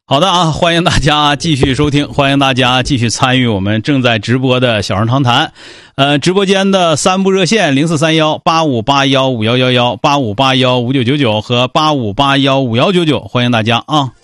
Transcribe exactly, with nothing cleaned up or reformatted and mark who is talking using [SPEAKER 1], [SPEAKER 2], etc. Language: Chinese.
[SPEAKER 1] 好的啊，欢迎大家继续收听，欢迎大家继续参与我们正在直播的小人长谈。呃，直播间的三部热线零四三幺八五八幺五幺幺幺、八五八幺五九九九和八五八幺五幺九九，欢迎大家啊。